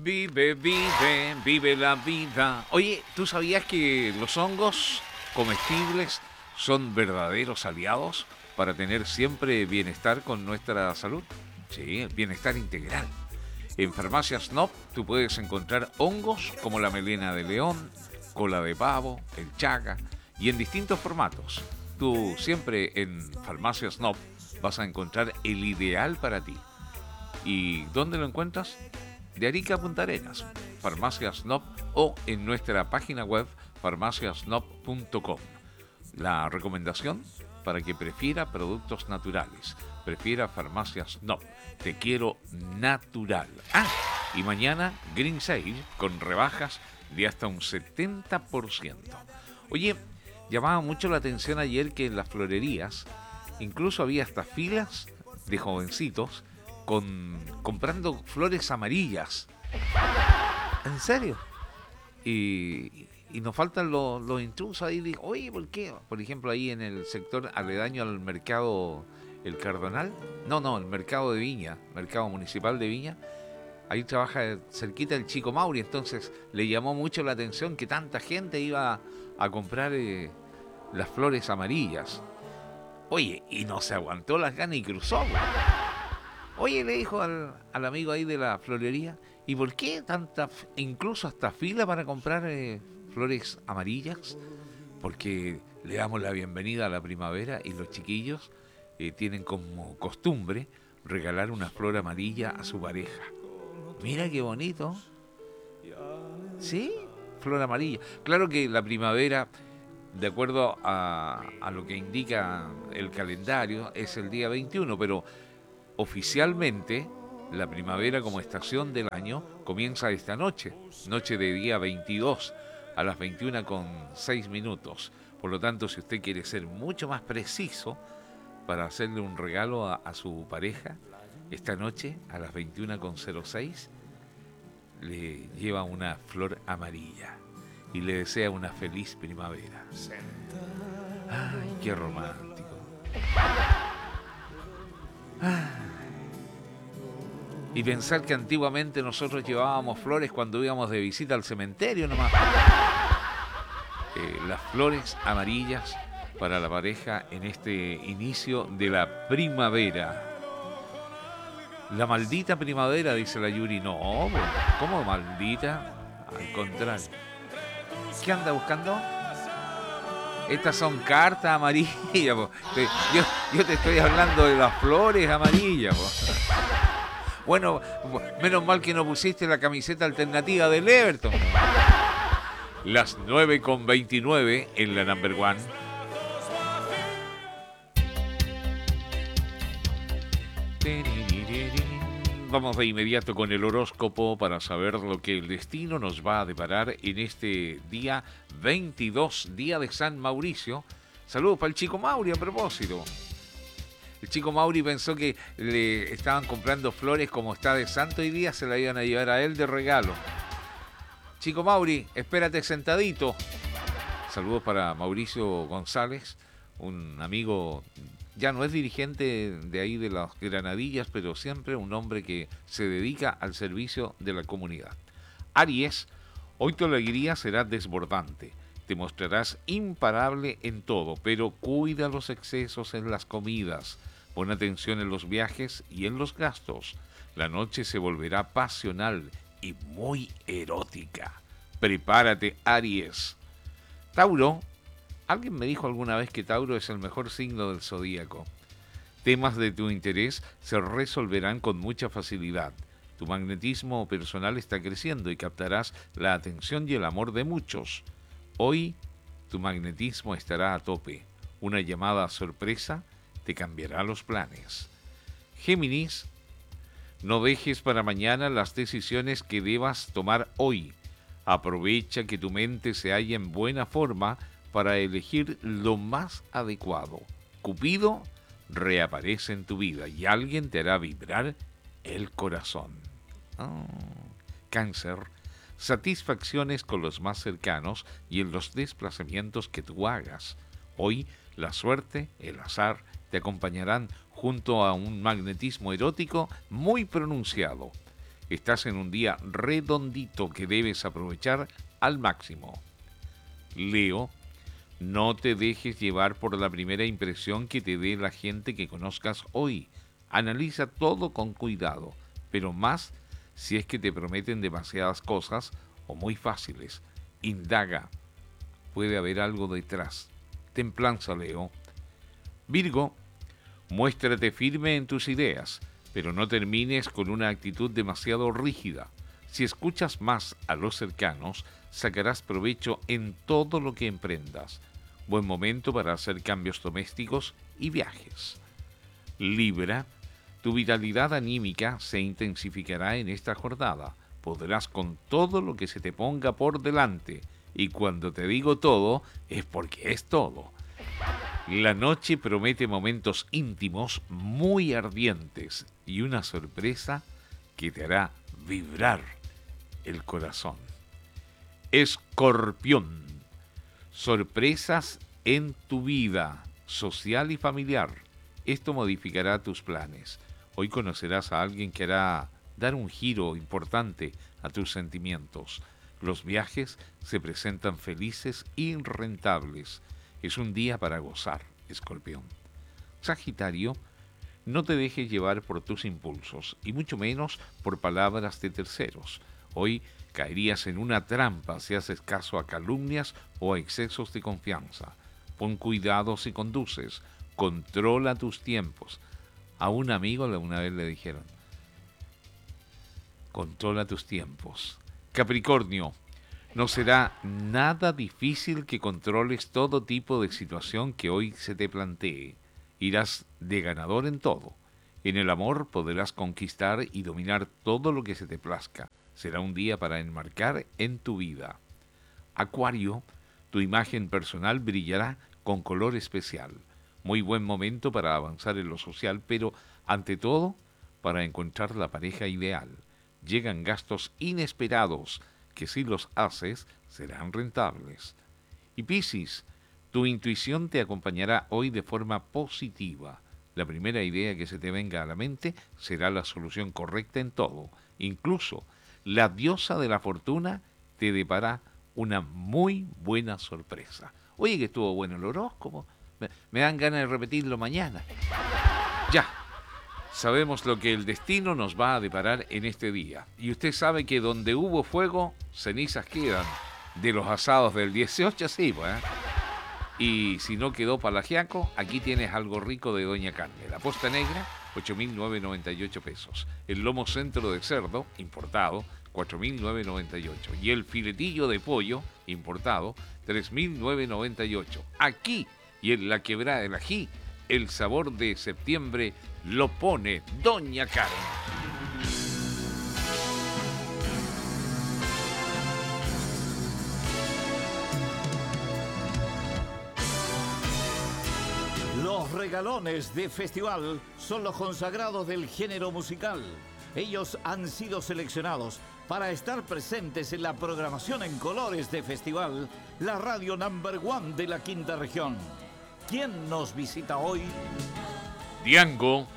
Vive, vive, vive la vida. Oye, ¿tú sabías que los hongos comestibles son verdaderos aliados para tener siempre bienestar con nuestra salud? Sí, el bienestar integral. En Farmacias Snob tú puedes encontrar hongos como la melena de león, cola de pavo, el chaga y en distintos formatos. Tú siempre en Farmacias Snob vas a encontrar el ideal para ti. ¿Y dónde lo encuentras? De Arica a Punta Arenas, Farmacias Snob o en nuestra página web farmaciasnob.com. La recomendación para que prefiera productos naturales, prefiera Farmacias Snob. Te quiero natural. Ah, y mañana Green Sale con rebajas de hasta un 70%. Oye, llamaba mucho la atención ayer que en las florerías incluso había hasta filas de jovencitos comprando flores amarillas. ¿En serio? Y nos faltan los intrusos ahí. Digo, oye, ¿por qué? Por ejemplo, ahí en el sector aledaño al mercado El Cardonal. No, el mercado de Viña, mercado municipal de Viña. Ahí trabaja cerquita el Chico Mauri. Entonces le llamó mucho la atención que tanta gente iba a comprar las flores amarillas. Oye, y no se aguantó las ganas y cruzó. Oye, le dijo al amigo ahí de la florería, ¿y por qué tanta, incluso hasta fila para comprar flores amarillas? Porque le damos la bienvenida a la primavera y los chiquillos tienen como costumbre regalar una flor amarilla a su pareja. Mira qué bonito. ¿Sí? Flor amarilla. Claro que la primavera, de acuerdo a lo que indica el calendario, es el día 21, pero oficialmente, la primavera como estación del año comienza esta noche, noche de día 22, a las 21:06. Por lo tanto, si usted quiere ser mucho más preciso para hacerle un regalo a su pareja, esta noche a las 21:06 le lleva una flor amarilla y le desea una feliz primavera. ¡Ay, qué romántico! Y pensar que antiguamente nosotros llevábamos flores cuando íbamos de visita al cementerio nomás. Las flores amarillas para la pareja en este inicio de la primavera. La maldita primavera, dice la Yuri. No, ¿cómo maldita? Al contrario. ¿Qué anda buscando? Estas son cartas amarillas. Yo te estoy hablando de las flores amarillas. Bueno, menos mal que no pusiste la camiseta alternativa del Everton. Las 9:29 en la number one. Vamos de inmediato con el horóscopo para saber lo que el destino nos va a deparar en este día 22, día de San Mauricio. Saludos para el Chico Mauri a propósito. El Chico Mauri pensó que le estaban comprando flores como está de santo hoy día, se la iban a llevar a él de regalo. Chico Mauri, espérate sentadito. Saludos para Mauricio González, un amigo, ya no es dirigente de ahí de las Granadillas, pero siempre un hombre que se dedica al servicio de la comunidad. Aries, hoy tu alegría será desbordante. Te mostrarás imparable en todo, pero cuida los excesos en las comidas. Pon atención en los viajes y en los gastos. La noche se volverá pasional y muy erótica. Prepárate, Aries. Tauro, alguien me dijo alguna vez que Tauro es el mejor signo del zodíaco. Temas de tu interés se resolverán con mucha facilidad. Tu magnetismo personal está creciendo y captarás la atención y el amor de muchos. Hoy, tu magnetismo estará a tope. Una llamada sorpresa te cambiará los planes. Géminis, no dejes para mañana las decisiones que debas tomar hoy. Aprovecha que tu mente se halla en buena forma para elegir lo más adecuado. Cupido reaparece en tu vida y alguien te hará vibrar el corazón. Cáncer, satisfacciones con los más cercanos y en los desplazamientos que tú hagas. Hoy, la suerte, el azar, te acompañarán junto a un magnetismo erótico muy pronunciado. Estás en un día redondito que debes aprovechar al máximo. Leo, no te dejes llevar por la primera impresión que te dé la gente que conozcas hoy. Analiza todo con cuidado, pero más si es que te prometen demasiadas cosas o muy fáciles. Indaga. Puede haber algo detrás. Templanza, Leo. Virgo, muéstrate firme en tus ideas, pero no termines con una actitud demasiado rígida. Si escuchas más a los cercanos, sacarás provecho en todo lo que emprendas. Buen momento para hacer cambios domésticos y viajes. Libra, tu vitalidad anímica se intensificará en esta jornada. Podrás con todo lo que se te ponga por delante. Y cuando te digo todo, es porque es todo. La noche promete momentos íntimos muy ardientes y una sorpresa que te hará vibrar el corazón. Escorpión, sorpresas en tu vida social y familiar. Esto modificará tus planes. Hoy conocerás a alguien que hará dar un giro importante a tus sentimientos. Los viajes se presentan felices y rentables. Es un día para gozar, Escorpión. Sagitario, no te dejes llevar por tus impulsos, y mucho menos por palabras de terceros. Hoy caerías en una trampa si haces caso a calumnias o a excesos de confianza. Pon cuidado si conduces, controla tus tiempos. A un amigo una vez le dijeron, controla tus tiempos. Capricornio, no será nada difícil que controles todo tipo de situación que hoy se te plantee. Irás de ganador en todo. En el amor podrás conquistar y dominar todo lo que se te plazca. Será un día para enmarcar en tu vida. Acuario, tu imagen personal brillará con color especial. Muy buen momento para avanzar en lo social, pero ante todo, para encontrar la pareja ideal. Llegan gastos inesperados que si los haces serán rentables. Y Piscis, tu intuición te acompañará hoy de forma positiva. La primera idea que se te venga a la mente será la solución correcta en todo. Incluso la diosa de la fortuna te depara una muy buena sorpresa. Oye, que estuvo bueno el horóscopo. Me dan ganas de repetirlo mañana. Ya. Sabemos lo que el destino nos va a deparar en este día. Y usted sabe que donde hubo fuego, cenizas quedan. De los asados del 18, sí, pues. Y si no quedó palagiaco, aquí tienes algo rico de Doña Carmen. La posta negra, 8.998 pesos. El lomo centro de cerdo, importado, 4.998. Y el filetillo de pollo, importado, 3.998. Aquí y en la Quebrada del Ají, el sabor de septiembre lo pone Doña Carmen. Los regalones de festival son los consagrados del género musical. Ellos han sido seleccionados para estar presentes en la programación en colores de festival, la radio #1 de la quinta región. ¿Quién nos visita hoy? Diango,